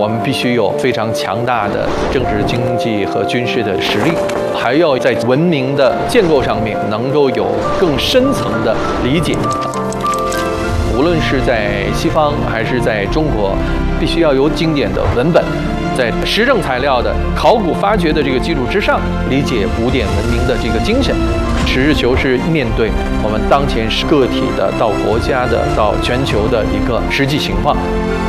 我们必须有非常强大的政治、经济和军事的实力，还要在文明的建构上面能够有更深层的理解。无论是在西方还是在中国，必须要有经典的文本，在实证材料的考古发掘的这个基础之上，理解古典文明的这个精神。实事求是面对我们当前是个体的到国家的到全球的一个实际情况。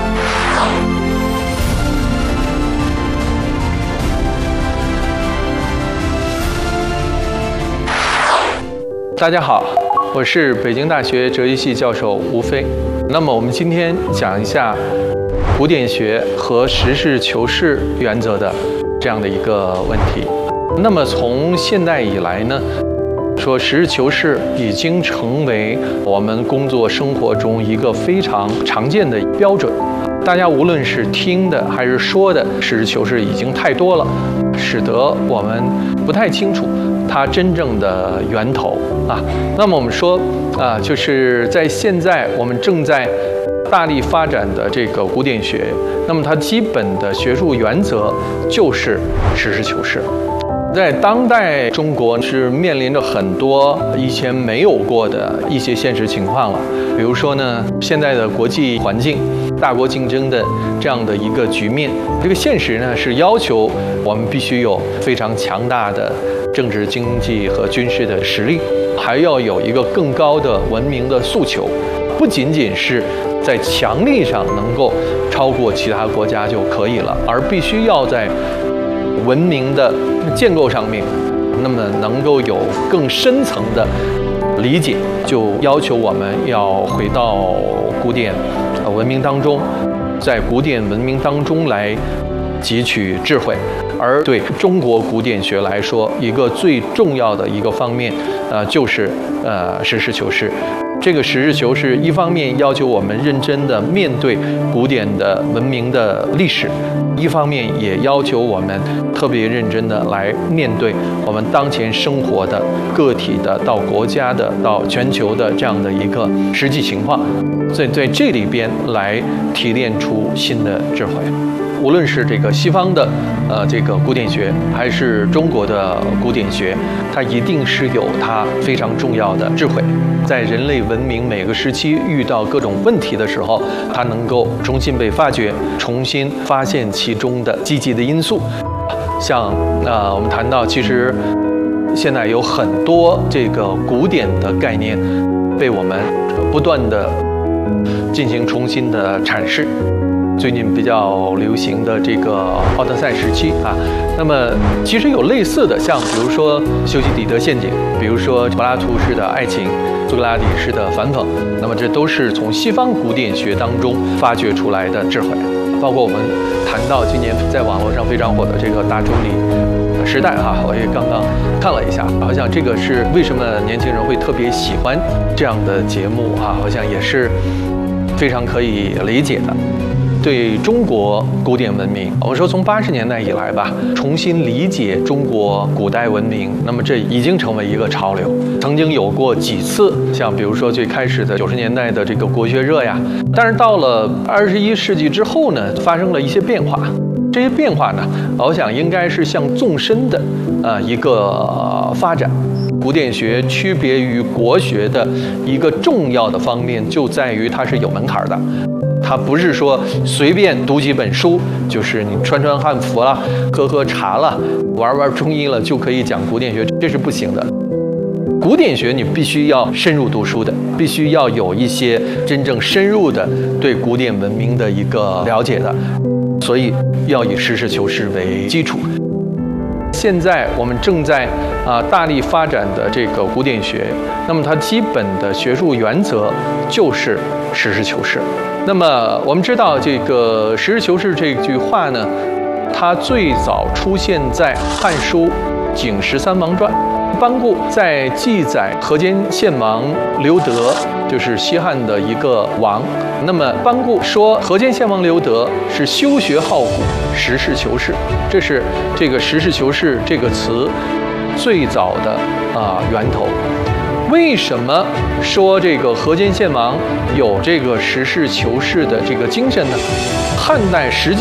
大家好，我是北京大学哲学系教授吴飞。那么我们今天讲一下古典学和实事求是原则的这样的一个问题。那么从现代以来呢，说实事求是已经成为我们工作生活中一个非常常见的标准。大家无论是听的还是说的实事求是已经太多了，使得我们不太清楚它真正的源头啊。那么我们说就是在现在我们正在大力发展的这个古典学，那么它基本的学术原则就是实事求是。在当代中国是面临着很多以前没有过的一些现实情况了，比如说呢，现在的国际环境、大国竞争的这样的一个局面，这个现实呢是要求我们必须有非常强大的政治、经济和军事的实力，还要有一个更高的文明的诉求，不仅仅是在强力上能够超过其他国家就可以了，而必须要在文明的建构上面，那么能够有更深层的理解，就要求我们要回到古典文明当中，在古典文明当中来汲取智慧。而对中国古典学来说，一个最重要的一个方面，就是实事求是。这个实事求是，一方面要求我们认真地面对古典的文明的历史，一方面也要求我们特别认真地来面对我们当前生活的个体的到国家的到全球的这样的一个实际情况，在这里边来提炼出新的智慧。无论是这个西方的这个古典学，还是中国的古典学，它一定是有它非常重要的智慧。在人类文明每个时期遇到各种问题的时候，它能够重新被发掘，重新发现其中的积极的因素。像我们谈到，其实现在有很多这个古典的概念被我们不断的进行重新的阐释。最近比较流行的这个奥德赛时期那么其实有类似的，像比如说修昔底德陷阱，比如说柏拉图式的爱情，苏格拉底式的反讽，那么这都是从西方古典学当中发掘出来的智慧。包括我们谈到今年在网络上非常火的这个大处理时代我也刚刚看了一下，好像这个是为什么年轻人会特别喜欢这样的节目好像也是非常可以理解的。对中国古典文明，我们说从80年代以来吧，重新理解中国古代文明，那么这已经成为一个潮流。曾经有过几次，像比如说最开始的90年代的这个国学热呀，但是到了21世纪之后呢，发生了一些变化。这些变化呢，我想应该是向纵深的一个发展。古典学区别于国学的一个重要的方面，就在于它是有门槛的。它不是说随便读几本书，就是你穿汉服了、喝茶了、玩中医了就可以讲古典学，这是不行的。古典学你必须要深入读书的，必须要有一些真正深入的对古典文明的一个了解的，所以要以实事求是为基础。现在我们正在大力发展的这个古典学，那么它基本的学术原则就是实事求是。那么我们知道这个实事求是这句话呢，它最早出现在《汉书·景十三王传》。班固在记载河间献王刘德，就是西汉的一个王。那么班固说河间献王刘德是修学好古，实事求是，这是这个实事求是这个词最早的源头。为什么说这个河间献王有这个实事求是的这个精神呢？汉代实际